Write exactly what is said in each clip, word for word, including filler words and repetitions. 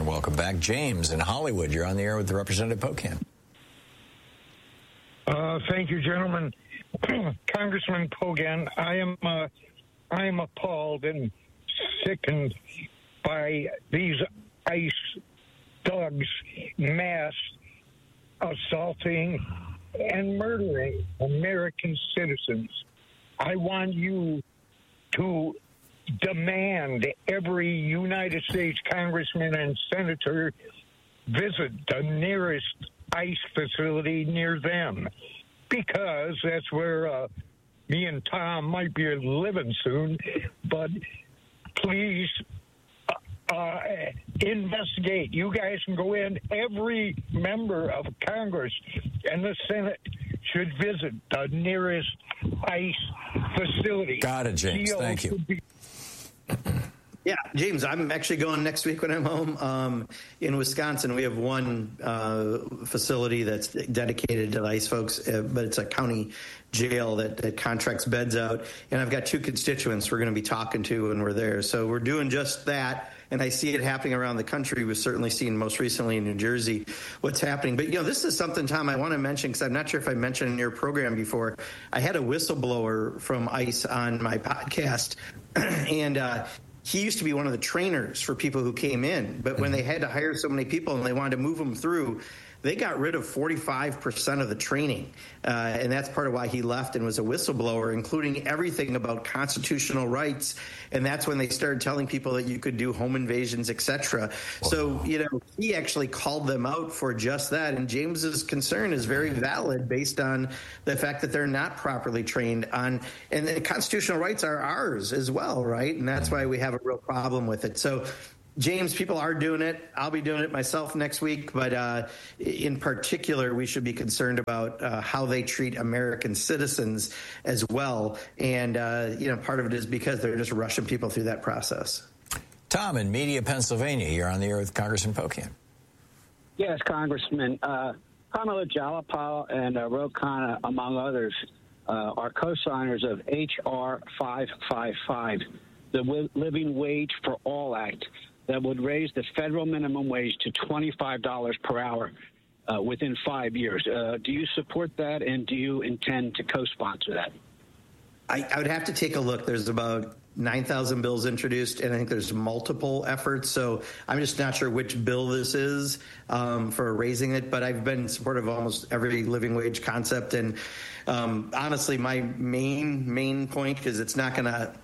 And welcome back. James in Hollywood, you're on the air with Representative Pocan. Uh, thank you, gentlemen. Congressman Pocan, I am uh, I am appalled and sickened by these ICE thugs mass assaulting and murdering American citizens. I want you to demand every United States congressman and senator visit the nearest ICE facility near them, because that's where uh, me and Tom might be living soon. But please uh, uh, investigate. You guys can go in. Every member of Congress and the Senate should visit the nearest ICE facility. Got it, James. G O Thank you. Be- Yeah, James, I'm actually going next week when I'm home. Um, in Wisconsin, we have one uh, facility that's dedicated to ICE folks, uh, but it's a county jail that, that contracts beds out. And I've got two constituents we're going to be talking to when we're there. So we're doing just that. And I see it happening around the country. We've certainly seen most recently in New Jersey what's happening. But, you know, this is something, Tom, I want to mention, because I'm not sure if I mentioned in your program before. I had a whistleblower from ICE on my podcast, and uh, he used to be one of the trainers for people who came in. But when they had to hire so many people and they wanted to move them through, they got rid of forty-five percent of the training. Uh, and that's part of why he left and was a whistleblower, including everything about constitutional rights. And that's when they started telling people that you could do home invasions, et cetera. Wow. So, you know, he actually called them out for just that. And James's concern is very valid based on the fact that they're not properly trained on, and the constitutional rights are ours as well, right? And that's why we have a real problem with it. So, James, people are doing it. I'll be doing it myself next week. But uh, in particular, we should be concerned about uh, how they treat American citizens as well. And, uh, you know, part of it is because they're just rushing people through that process. Tom in Media, Pennsylvania. You're on the air with Congressman Pocan. Yes, Congressman. Uh, Kamala Jalapal and uh, Ro Khanna, among others, uh, are co-signers of H R five fifty-five, the w- Living Wage for All Act, that would raise the federal minimum wage to twenty-five dollars per hour uh, within five years. Uh, do you support that, and do you intend to co-sponsor that? I, I would have to take a look. There's about nine thousand bills introduced, and I think there's multiple efforts. So I'm just not sure which bill this is um, for raising it, but I've been supportive of almost every living wage concept. And um, honestly, my main, main point is it's not going to...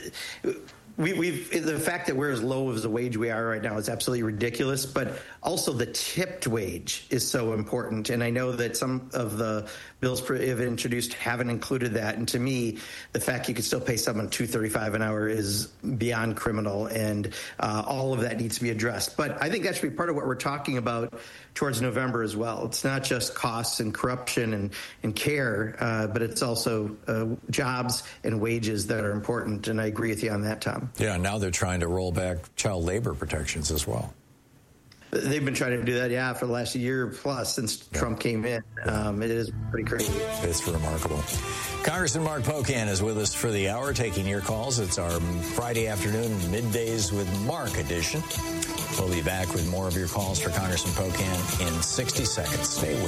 We, we've the fact that we're as low as the wage we are right now is absolutely ridiculous, but also the tipped wage is so important. And I know that some of the bills have introduced haven't included that. And to me, the fact you could still pay someone two thirty-five an hour is beyond criminal, and uh, all of that needs to be addressed. But I think that should be part of what we're talking about towards November as well. It's not just costs and corruption and, and care, uh, but it's also uh, jobs and wages that are important. And I agree with you on that, Tom. Yeah, now they're trying to roll back child labor protections as well. They've been trying to do that, yeah, for the last year plus since yeah. Trump came in. Um, it is pretty crazy. It's remarkable. Congressman Mark Pocan is with us for the hour, taking your calls. It's our Friday afternoon Middays with Mark edition. We'll be back with more of your calls for Congressman Pocan in sixty seconds. Stay with us.